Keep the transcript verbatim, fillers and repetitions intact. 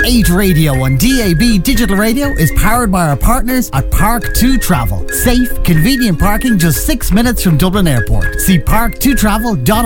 eight Radio on D A B Digital Radio is powered by our partners at Park two Travel. Safe, convenient parking just six minutes from Dublin Airport. See park two travel dot